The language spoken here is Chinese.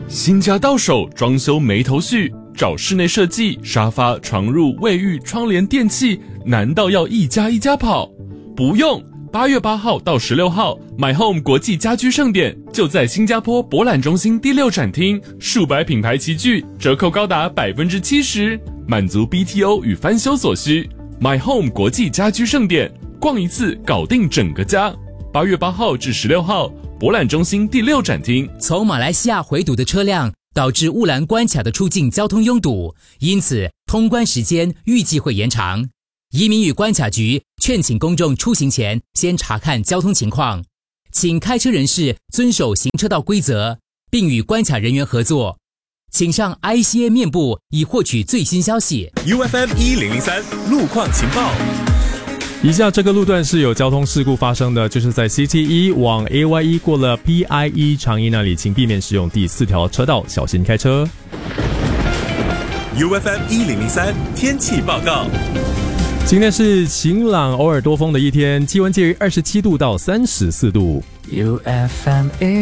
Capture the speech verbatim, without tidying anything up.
新家到手，装修没头绪，找室内设计、沙发、床褥、卫浴、窗帘、电器，难道要一家一家跑？不用，八月八号到十六号 ，My Home 国际家居盛典就在新加坡博览中心第六展厅，数百品牌齐聚，折扣高达百分之七十，满足 B T O 与翻修所需。My Home 国际家居盛典，逛一次搞定整个家。八月八号至十六号。博览中心第六展厅， 从马来西亚回堵的车辆导致乌兰关卡的出境交通拥堵，因此通关时间预计会延长。移民与关卡局劝请公众出行前先查看交通情况，请开车人士遵守行车道规则，并与关卡人员合作。请上 I C A 面部以获取最新消息。 U F M 一零零三路况情报。 以下这个路段是有交通事故发生的，就是在 C T 一 往 A Y 一 过了 P I 一 长一那里，请避免使用第四条车道，小心开车。 U F M 一零零三天气报告。 今天是晴朗偶尔多风的一天，气温介于二十七度到三十四度。 U F M